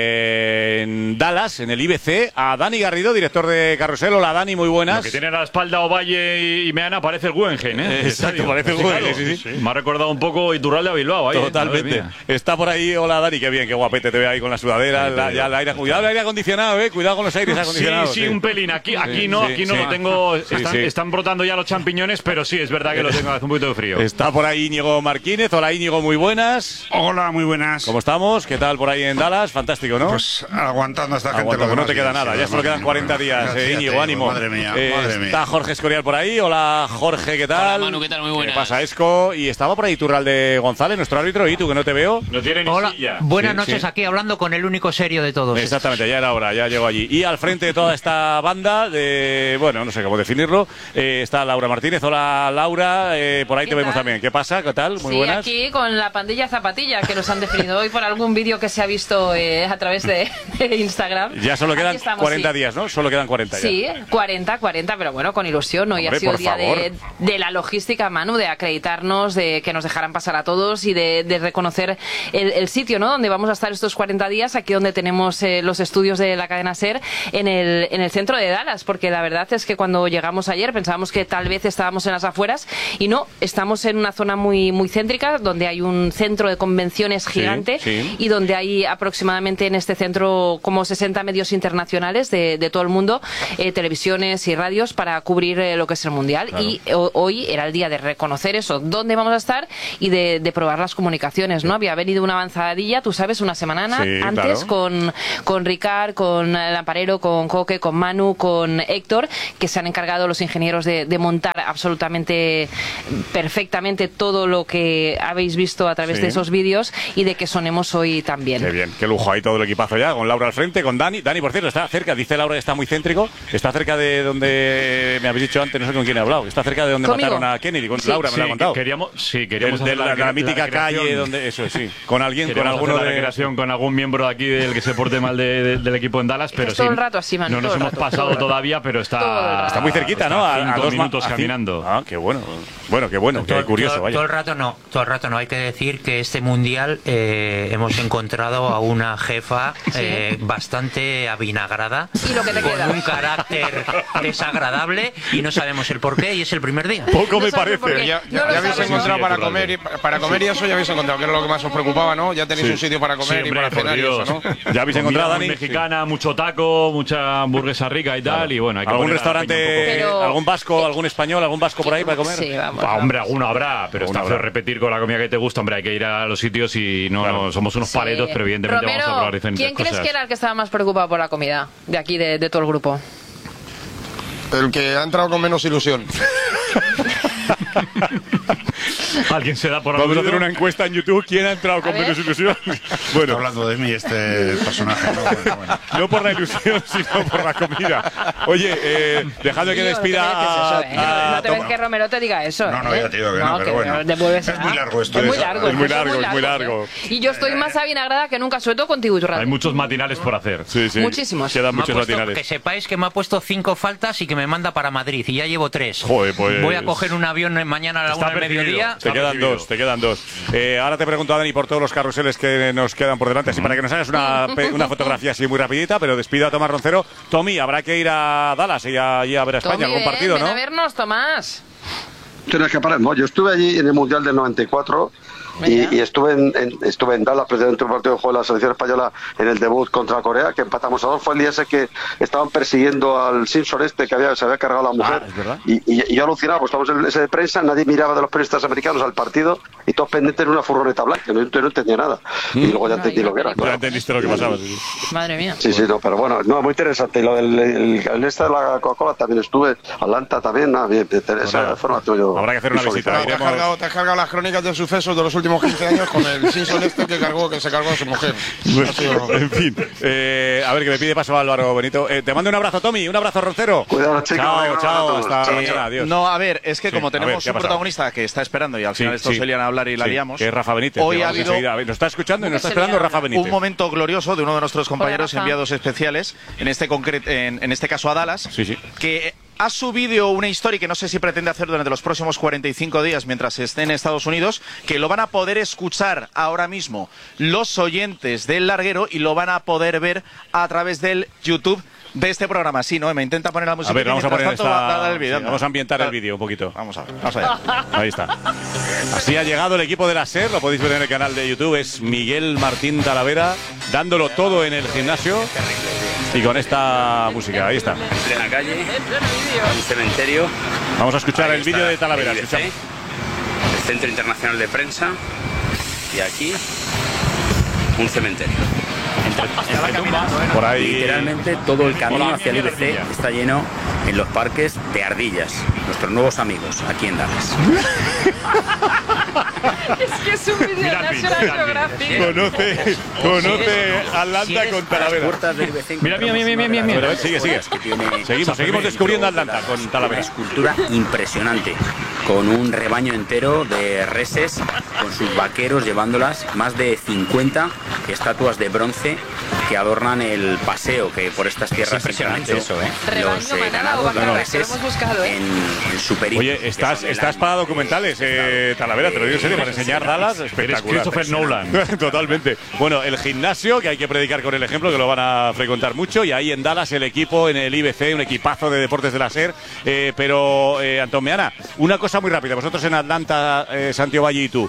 en Dallas, en el IBC, a Dani Garrido, director de Carrusel. Hola, Dani, muy buenas. Lo que tiene a la espalda Ovalle y Meana parece el Guggenheim, Exacto, parece el Guggenheim, sí. Me ha recordado un poco Iturralde a Bilbao. Ahí, totalmente. Está por ahí, hola, Dani, qué bien, qué guapete te ve ahí con la sudadera, ya el aire. Cuidado el aire acondicionado, cuidado con los aires acondicionados. Sí, un pelín. Aquí no lo tengo. Están brotando ya los champiñones, pero sí, es verdad que lo tengo hace un poquito de frío. Está por ahí Íñigo Marquínez. Hola, Íñigo, muy buenas. Hola, muy buenas. ¿Cómo estamos? ¿Qué tal por ahí en Dallas? Fantástico, ¿no? Pues aguantando a esta gente. No te queda nada, ya solo quedan 40 días. Íñigo, ánimo. Madre mía. Está Jorge Escorial por ahí. Hola, Jorge, ¿qué tal? Hola, Manu, ¿qué tal? Muy buenas. ¿Qué pasa, Esco? Y estaba por ahí Iturralde González, nuestro árbitro. ¿Y tú, que no te veo? No tiene ni silla. Buenas noches, aquí hablando con el único serio de todos. Exactamente, ya era hora, ya llegó allí. Y al frente de toda esta banda bueno, no sé cómo definirlo, está Laura Martínez. Hola, Laura, por ahí te vemos también. ¿Qué pasa? ¿Qué tal? Muy buenas. Aquí con la pandilla Zapatilla, que nos han definido hoy por algún vídeo que se ha visto a través de Instagram. Ya solo quedan 40 días, ¿no? Solo quedan 40 ya. Sí, 40, pero bueno, con ilusión. Hoy ha sido el día de la logística, Manu, de acreditarnos, de que nos dejaran pasar a todos y de reconocer el sitio, ¿no? Donde vamos a estar estos 40 días, aquí donde tenemos los estudios de la cadena SER en el centro de Dallas, porque la verdad es que cuando llegamos ayer pensábamos que tal vez estábamos en las afueras y no, estamos en una zona muy, muy céntrica donde hay un centro de convenciones gigante y donde hay aproximadamente en este centro como 60 medios internacionales de todo el mundo, televisiones y radios para cubrir lo que es el Mundial. Claro. Y hoy era el día de reconocer eso, dónde vamos a estar y de probar las comunicaciones, ¿no? Había venido una avanzadilla, tú sabes, una semana antes con Ricard, con Lamparero, con Coque, con Manu, con Héctor, que se han encargado los ingenieros de montar absolutamente perfectamente todo lo que habéis visto a través de esos vídeos y de que sonemos hoy también. Qué bien, qué lujo, ahí todo el equipazo ya, con Laura al frente, con Dani. Dani, por cierto, está cerca, dice Laura que está muy céntrico, está cerca de donde me habéis dicho antes, no sé con quién he hablado, está cerca de donde mataron a Kennedy, con Laura me lo ha contado. Queríamos de la mítica calle, donde eso sí, con alguien, con alguno de recreación, con algún miembro de aquí del que se porte mal del equipo en Dallas, pero todo el rato así, Manu, no nos hemos pasado todavía, pero está muy cerquita, ¿no? A 2 minutos caminando. Ah, qué bueno. Bueno, qué bueno, qué curioso, vaya. Todo el rato no. Hay que decir que este mundial hemos encontrado a una jefa bastante avinagrada, ¿y lo que te con queda? un carácter desagradable y no sabemos el porqué y es el primer día. Poco me parece. Ya habéis encontrado para comer y eso ya habéis encontrado, que era lo que más os preocupaba, ¿no? Ya tenéis un sitio para comer y para cenar y eso, ¿no? Ya habéis encontrado, Dani. Mexicana, mucho taco, mucha hamburguesa rica y tal, y bueno, hay que ¿algún restaurante, algún vasco, algún español, algún vasco por ahí para comer? Sí, vamos. Hombre, alguno habrá, pero está feo repetir con la comida que te gusta, hombre, hay que ir a los sitios y no somos unos paletos, pero evidentemente Romero, vamos a probar diferentes ¿quién cosas. crees que era el que estaba más preocupado por la comida de aquí, de todo el grupo? El que ha entrado con menos ilusión. Alguien se da por Vamos a hacer una encuesta en YouTube. ¿Quién ha entrado con menos ilusión? Bueno, está hablando de mí este personaje. No por la ilusión, sino por la comida. Oye, dejadme que despida no te ves que Romero te diga eso. No, ya te digo que no, pero bueno. Es muy largo esto. Es muy largo. Y yo estoy más avinagrada que nunca, sobre todo contigo, Iturralde. Hay muchos matinales por hacer. Sí. Muchísimos. Quedan muchos matinales. Que sepáis que me ha puesto 5 faltas y que me manda para Madrid y ya llevo 3. Joder, pues... Voy a coger un avión mañana a la 1 del mediodía. Te quedan dos. Ahora te pregunto a Dani por todos los carruseles que nos quedan por delante, así para que nos hagas una fotografía así muy rapidita, pero despido a Tomás Roncero. Tommy, habrá que ir a Dallas y a ver a España, algún partido, ¿no? Ven a vernos, Tomás. Tienes que parar. No, yo estuve allí en el Mundial del 94 y estuve en Dallas, precisamente un partido que jugó la selección española en el debut contra Corea, que empatamos a 2. Fue el día ese que estaban persiguiendo al Simpson que se había cargado a la mujer. Y yo alucinaba, pues estamos en ese de prensa, nadie miraba de los periodistas americanos al partido y todos pendientes en una furgoneta blanca. No entendía nada. Y luego ya entendí lo que era. Ya entendiste lo que pasaba. Madre mía. Sí, no, pero bueno, muy interesante. Y lo del el este de la Coca-Cola también estuve, Atlanta también, bien, esa formación yo. Habrá que hacer una visita. Te has cargado las crónicas de sucesos de los últimos 15 años con el Simpson que se cargó a su mujer. En fin, a ver, que me pide paso Álvaro Benito. Te mando un abrazo, Tommy, un abrazo, Roncero. Cuidado, chicos. Chao, hasta mañana, adiós. No, a ver, es que como tenemos un protagonista que está esperando y al final estos se lían a hablar y la liamos. Que es Rafa Benítez. Hoy ha habido... Nos está escuchando y nos está esperando Rafa Benítez. Un momento glorioso de uno de nuestros compañeros enviados especiales, en este caso a Dallas, que ha subido una historia que no sé si pretende hacer durante los próximos 45 días mientras esté en Estados Unidos, que lo van a poder escuchar ahora mismo los oyentes del larguero y lo van a poder ver a través del YouTube de este programa. Sí, ¿no? Me intenta poner la música. A ver, vamos a poner el vídeo. Vamos a ambientar el vídeo un poquito. Vamos a ver, vamos allá. Ahí está. Así ha llegado el equipo de la SER, lo podéis ver en el canal de YouTube. Es Miguel Martín Talavera dándolo todo en el gimnasio. Y con esta música, ahí está. En plena calle, un cementerio. Vamos a escuchar el vídeo de Talavera. El Centro Internacional de Prensa. Y aquí, un cementerio. Entre tumbas, por ahí. Literalmente todo el camino hacia el IBC está lleno en los parques de ardillas, nuestros nuevos amigos aquí en Dallas. Es que es un vídeo de National Geographic. Conoce Atlanta con Talavera. Mira. Sigue. Seguimos descubriendo Atlanta con Talavera. Una escultura impresionante, con un rebaño entero de reses, con sus vaqueros llevándolas, más de 50 estatuas de bronce que adornan el paseo que por estas tierras. Es impresionante eso, Rebaño, manada o vaca, lo hemos buscado, en su periplo. Oye, estás para documentales, Talavera, te lo digo en serio, para enseñar Dallas, espectacular. Christopher Nolan. Totalmente. Bueno, el gimnasio, que hay que predicar con el ejemplo, que lo van a frecuentar mucho, y ahí en Dallas el equipo, en el IBC, un equipazo de deportes de la SER. Pero, Antón Meana, una cosa muy rápida. Vosotros en Atlanta, Santiago Valle y tú,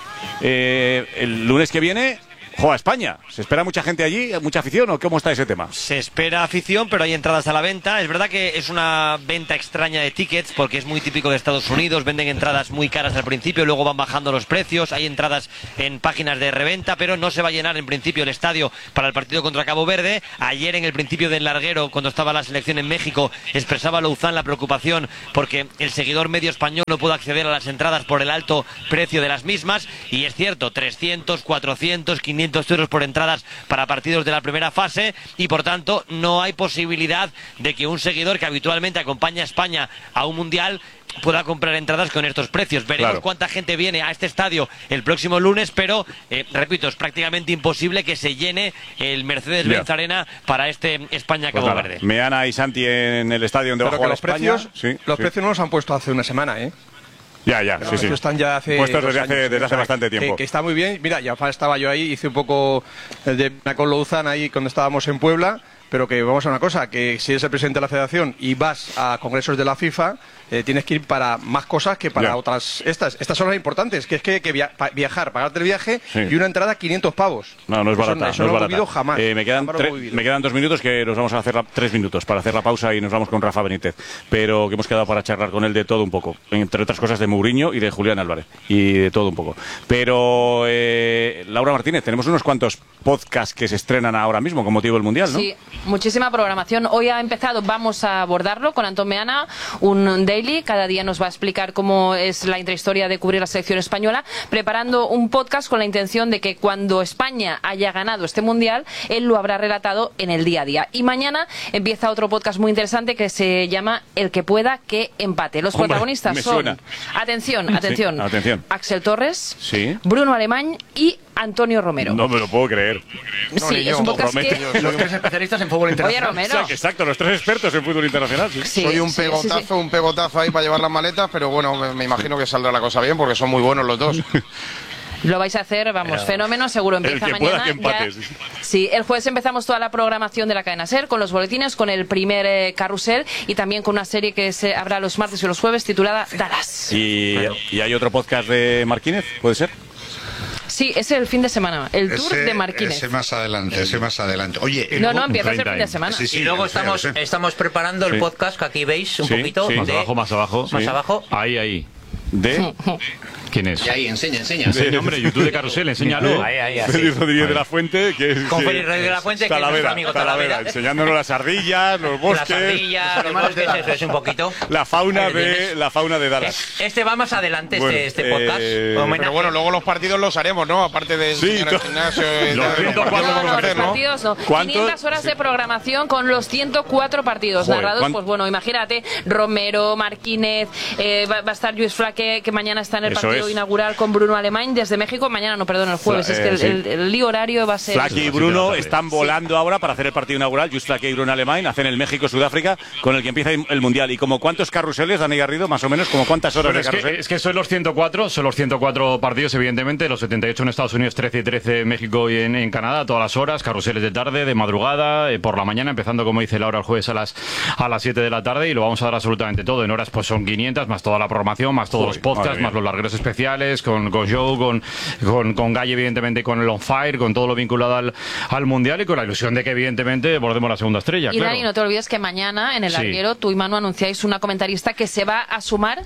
el lunes que viene juega España. ¿Se espera mucha gente allí? ¿Mucha afición o cómo está ese tema? Se espera afición, pero hay entradas a la venta. Es verdad que es una venta extraña de tickets porque es muy típico de Estados Unidos. Venden entradas muy caras al principio, luego van bajando los precios. Hay entradas en páginas de reventa, pero no se va a llenar en principio el estadio para el partido contra Cabo Verde. Ayer en el principio del larguero, cuando estaba la selección en México, expresaba Louzán la preocupación porque el seguidor medio español no puede acceder a las entradas por el alto precio de las mismas. Y es cierto, 300, 400, 500 euros por entradas para partidos de la primera fase, y por tanto no hay posibilidad de que un seguidor que habitualmente acompaña a España a un mundial pueda comprar entradas con estos precios. Veremos cuánta gente viene a este estadio el próximo lunes, pero repito, es prácticamente imposible que se llene el Mercedes-Benz Arena para este España-Cabo Verde. Meana y Santi en el estadio donde va a jugar España. Los precios no los han puesto hace una semana, Ya, sí. Están ya puestos desde hace bastante tiempo. Que está muy bien. Mira, ya estaba yo ahí, hice un poco de con Louzán ahí cuando estábamos en Puebla, pero que vamos a una cosa, que si eres el presidente de la federación y vas a congresos de la FIFA, tienes que ir para más cosas que para otras. Estas son las importantes, que es que viajar, pagarte el viaje y una entrada 500 pavos. No es barata. Eso no lo he vivido jamás. Me quedan 2 minutos, que nos vamos a hacer 3 minutos para hacer la pausa y nos vamos con Rafa Benítez. Pero que hemos quedado para charlar con él de todo un poco, entre otras cosas de Mourinho y de Julián Álvarez, y de todo un poco. Pero, Laura Martínez, tenemos unos cuantos podcasts que se estrenan ahora mismo con motivo del Mundial, ¿no? Sí, muchísima programación. Hoy ha empezado, vamos a abordarlo con Antón Meana, un daily. Cada día nos va a explicar cómo es la intrahistoria de cubrir la selección española, preparando un podcast con la intención de que cuando España haya ganado este Mundial, él lo habrá relatado en el día a día. Y mañana empieza otro podcast muy interesante que se llama El que pueda que empate. Los protagonistas son, atención, Axel Torres, Bruno Alemany y Antonio Romero. No me lo puedo creer. Sí, es un podcast que... Los 3 especialistas en fútbol internacional. Oye, Romero. Exacto, los 3 expertos en fútbol internacional. Soy un pegotazo ahí para llevar las maletas, pero bueno, me imagino que saldrá la cosa bien porque son muy buenos los dos. Lo vais a hacer, fenómeno, seguro empieza mañana. Sí, el jueves empezamos toda la programación de la cadena SER, con los boletines, con el primer carrusel y también con una serie que se habrá los martes y los jueves titulada Dallas. ¿Y hay otro podcast de Marquínez? ¿Puede ser? Sí, es el fin de semana, el tour de Marquínez. Ese más adelante. Oye, no, empieza el fin de semana. Y luego estamos preparando el podcast que aquí veis un poquito. Más abajo. Ahí. ¿De? ¿Quién es? Y ahí, enseña. Sí, hombre, YouTube de Carrusel, enséñalo. Ahí. Félix Rodríguez de la Fuente, que es... Con Félix Rodríguez de la Fuente, que es nuestro amigo Talavera. Enseñándonos las ardillas, los bosques... Las ardillas, los bosques, eso es un poquito. La fauna de Dallas. Este va más adelante, este podcast. Pero bueno, luego los partidos los haremos, ¿no? Aparte de enseñar el gimnasio... Los 104 partidos, no. 500 horas de programación con los 104 partidos narrados. Pues bueno, imagínate, Romero, Marquínez, va a estar Lluís Flaque, que mañana está en el partido inaugural con Bruno Alemany desde México. Mañana, el jueves. Es que el lío horario va a ser... Flaque y Bruno están volando ahora para hacer el partido inaugural. Lluís Flaque y Bruno Alemany hacen el México-Sudáfrica, con el que empieza el Mundial. ¿Y como cuántos carruseles, Dani Garrido, más o menos? ¿Como cuántas horas de carrusel? Es que son los 104 partidos, evidentemente. Los 78 en Estados Unidos, 13 y 13 en México y en Canadá, todas las horas. Carruseles de tarde, de madrugada, por la mañana, empezando, como dice Laura, el jueves a las 7 de la tarde. Y lo vamos a dar absolutamente todo. En horas pues son 500, más toda la programación, más todos los podcasts, más los largueros especiales, con Joe, con Galle, evidentemente, con el On Fire, con todo lo vinculado al Mundial y con la ilusión de que, evidentemente, bordemos la segunda estrella. Y Dani, no te olvides que mañana en el larguero tú y Manu anunciáis una comentarista que se va a sumar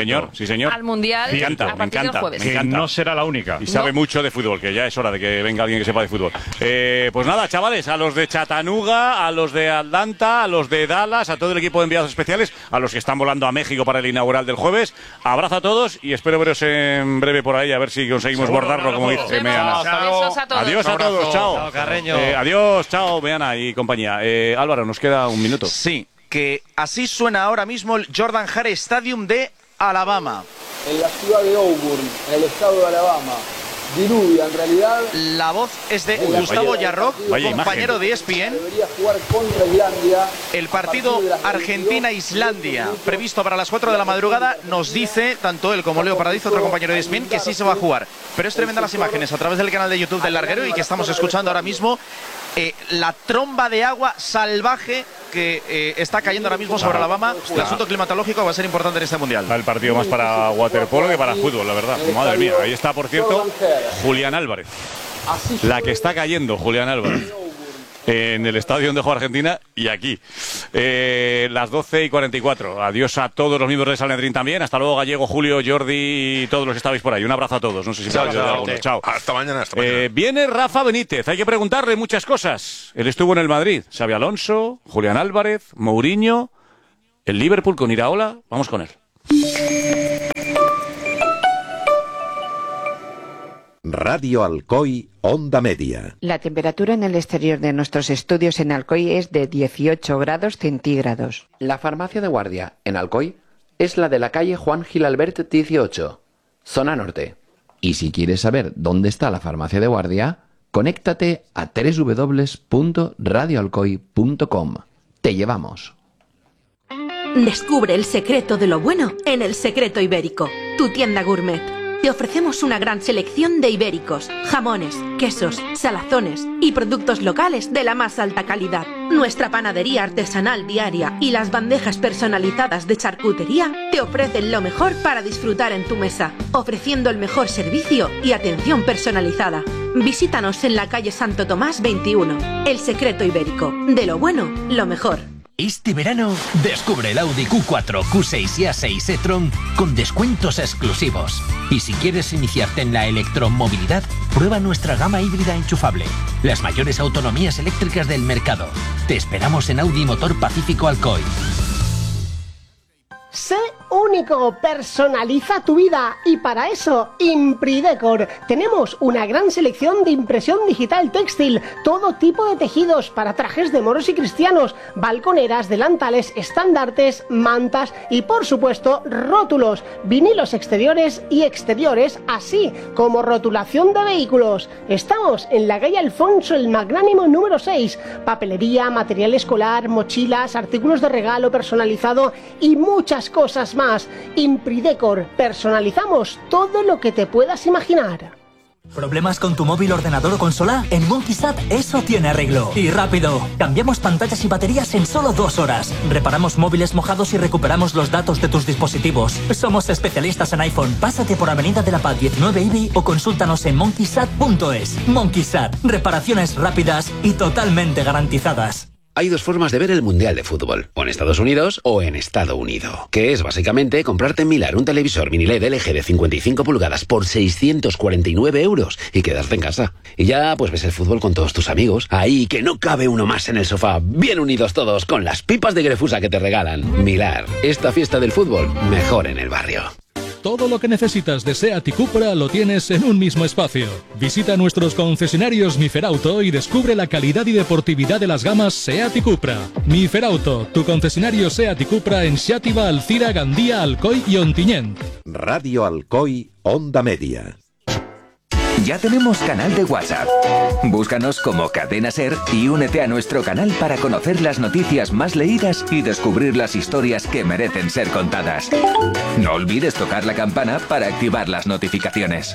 al Mundial a partir del jueves. Que no será la única. Y sabe mucho de fútbol, que ya es hora de que venga alguien que sepa de fútbol. Pues nada, chavales, a los de Chattanooga, a los de Atlanta, a los de Dallas, a todo el equipo de enviados especiales, a los que están volando a México para el inaugural del jueves, abrazo a todos y espero veros en breve por ahí, a ver si conseguimos bordarlo, como dice Meana. Adiós a todos, chao. Adiós, chao, Meana y compañía. Álvaro, nos queda un minuto. Sí, que así suena ahora mismo el Jordan Hare Stadium de Alabama. En la ciudad de Auburn, en el estado de Alabama, diluvia en realidad. La voz es de Gustavo Yarroc, compañero de ESPN. Debería jugar contra Islandia. El partido Argentina-Islandia, previsto para las 4 de la madrugada, nos dice, tanto él como Leo Paradizo, otro compañero de ESPN, que sí se va a jugar. Pero es tremenda las imágenes a través del canal de YouTube del Larguero y que estamos escuchando ahora mismo. La tromba de agua salvaje que está cayendo ahora mismo sobre Alabama. El asunto climatológico va a ser importante en este mundial. El partido más para waterpolo que para fútbol, la verdad. Madre mía, ahí está, por cierto, Julián Álvarez. La que está cayendo, Julián Álvarez. En el estadio donde juega Argentina y aquí. Las 12:44. Adiós a todos los miembros de Sanedrín también. Hasta luego, Gallego, Julio, Jordi y todos los que estabais por ahí. Un abrazo a todos. No sé si me ha alguno. Chao. Hasta mañana. Hasta mañana. Viene Rafa Benítez. Hay que preguntarle muchas cosas. Él estuvo en el Madrid. Xabi Alonso, Julián Álvarez, Mourinho, el Liverpool con Iraola. Vamos con él. Radio Alcoy, Onda Media. La temperatura en el exterior de nuestros estudios en Alcoy es de 18 grados centígrados. La farmacia de guardia en Alcoy es la de la calle Juan Gil Albert 18, zona norte. Y si quieres saber dónde está la farmacia de guardia, conéctate a www.radioalcoy.com. Te llevamos. Descubre el secreto de lo bueno en El Secreto Ibérico, tu tienda gourmet. Te ofrecemos una gran selección de ibéricos, jamones, quesos, salazones y productos locales de la más alta calidad. Nuestra panadería artesanal diaria y las bandejas personalizadas de charcutería te ofrecen lo mejor para disfrutar en tu mesa, ofreciendo el mejor servicio y atención personalizada. Visítanos en la calle Santo Tomás 21. El Secreto Ibérico, de lo bueno, lo mejor. Este verano, descubre el Audi Q4, Q6 y A6 e-tron con descuentos exclusivos. Y si quieres iniciarte en la electromovilidad, prueba nuestra gama híbrida enchufable. Las mayores autonomías eléctricas del mercado. Te esperamos en Audi Motor Pacífico Alcoy. Sé único, personaliza tu vida y para eso Impridecor. Tenemos una gran selección de impresión digital textil, todo tipo de tejidos para trajes de moros y cristianos, balconeras, delantales, estandartes, mantas y por supuesto rótulos, vinilos exteriores y exteriores, así como rotulación de vehículos. Estamos en la calle Alfonso el Magnánimo número 6, papelería, material escolar, mochilas, artículos de regalo personalizado y muchas cosas más. Impridecor, personalizamos todo lo que te puedas imaginar. ¿Problemas con tu móvil, ordenador o consola? En MonkeySat eso tiene arreglo. Y rápido. Cambiamos pantallas y baterías en solo 2 horas. Reparamos móviles mojados y recuperamos los datos de tus dispositivos. Somos especialistas en iPhone. Pásate por Avenida de la Paz 19 IBI o consúltanos en monkeysat.es. MonkeySat. Reparaciones rápidas y totalmente garantizadas. Hay dos formas de ver el Mundial de Fútbol, o en Estados Unidos o en Estado Unido, que es básicamente comprarte en Milar un televisor mini LED LG de 55 pulgadas por 649 euros y quedarte en casa. Y ya pues ves el fútbol con todos tus amigos, ahí que no cabe uno más en el sofá, bien unidos todos con las pipas de Grefusa que te regalan. Milar, esta fiesta del fútbol, mejor en el barrio. Todo lo que necesitas de SEAT y Cupra lo tienes en un mismo espacio. Visita nuestros concesionarios Miferauto y descubre la calidad y deportividad de las gamas SEAT y Cupra. Miferauto, tu concesionario SEAT y Cupra en Xàtiva, Alcira, Gandía, Alcoy y Ontinyent. Radio Alcoy, Onda Media. Ya tenemos canal de WhatsApp. Búscanos como Cadena Ser y únete a nuestro canal para conocer las noticias más leídas y descubrir las historias que merecen ser contadas. No olvides tocar la campana para activar las notificaciones.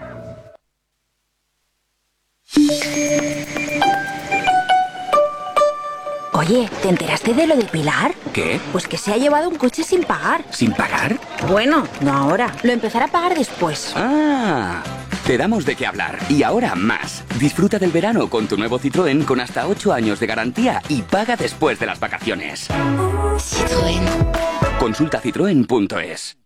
Oye, ¿te enteraste de lo de Pilar? ¿Qué? Pues que se ha llevado un coche sin pagar. ¿Sin pagar? Bueno, no ahora. Lo empezará a pagar después. Ah, te damos de qué hablar. Y ahora más. Disfruta del verano con tu nuevo Citroën con hasta 8 años de garantía y paga después de las vacaciones. Citroën. Consulta citroen.es.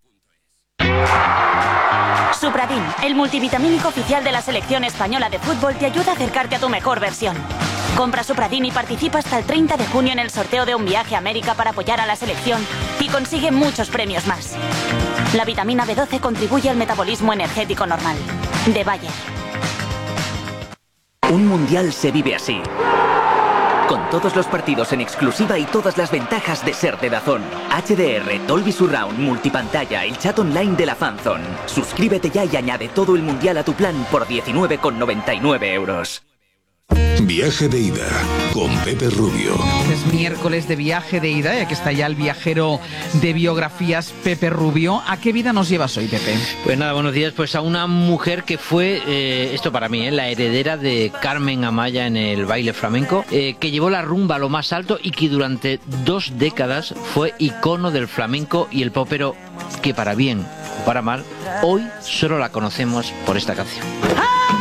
Supradin, el multivitamínico oficial de la selección española de fútbol, te ayuda a acercarte a tu mejor versión. Compra Supradin y participa hasta el 30 de junio en el sorteo de un viaje a América para apoyar a la selección y consigue muchos premios más. La vitamina B12 contribuye al metabolismo energético normal. De Bayer. Un mundial se vive así. con todos los partidos en exclusiva y todas las ventajas de ser de DAZN. HDR, Dolby Surround, multipantalla, el chat online de la Fanzone. Suscríbete ya y añade todo el mundial a tu plan por 19,99 euros. Viaje de ida con Pepe Rubio. Es miércoles de viaje de ida y aquí está ya el viajero de biografías Pepe Rubio. ¿A qué vida nos llevas hoy, Pepe? Pues nada, buenos días. Pues a una mujer que fue, esto para mí, la heredera de Carmen Amaya en el baile flamenco, que llevó la rumba a lo más alto y que durante 2 décadas fue icono del flamenco y el popero, que para bien o para mal, hoy solo la conocemos por esta canción.